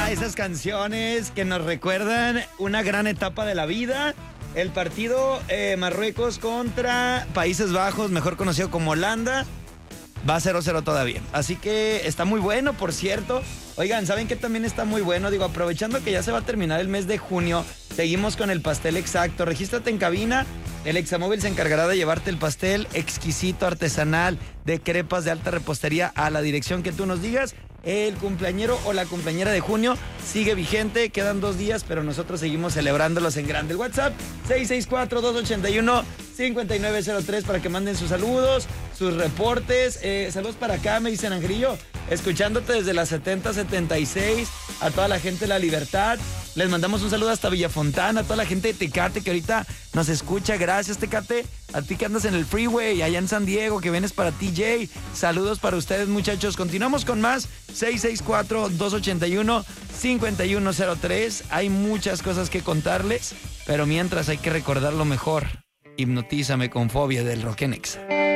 Esas canciones que nos recuerdan una gran etapa de la vida. El partido Marruecos contra Países Bajos, mejor conocido como Holanda, va 0-0 todavía. Así que está muy bueno, por cierto. Oigan, ¿saben qué también está muy bueno? Digo, aprovechando que ya se va a terminar el mes de junio, seguimos con el pastel exacto. Regístrate en cabina. El Examóvil se encargará de llevarte el pastel exquisito, artesanal, de crepas de alta repostería a la dirección que tú nos digas. El cumpleañero o la cumpleañera de junio sigue vigente, quedan 2 días, pero nosotros seguimos celebrándolos en grande. El WhatsApp 664-281-5903 para que manden sus saludos, sus reportes. Saludos para acá, me dicen Angelillo, escuchándote desde la 7076, a toda la gente de La Libertad. Les mandamos un saludo hasta Villafontana, a toda la gente de Tecate que ahorita nos escucha. Gracias, Tecate. A ti que andas en el freeway, allá en San Diego, que vienes para TJ. Saludos para ustedes, muchachos. Continuamos con más. 664-281-5103. Hay muchas cosas que contarles, pero mientras hay que recordar lo mejor. Hipnotízame con Fobia del Rock en Exa.